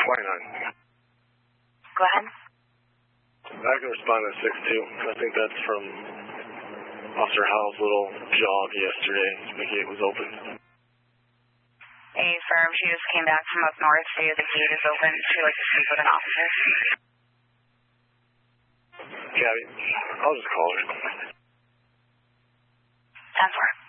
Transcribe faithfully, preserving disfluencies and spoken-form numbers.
twenty-nine. Go ahead. I can respond to six two. I think that's from Officer Howell's little jog yesterday. The gate was open. A firm, she just came back from up north, so the gate is open. She'd like to speak with an officer. Gabby, I'll just call her. ten four.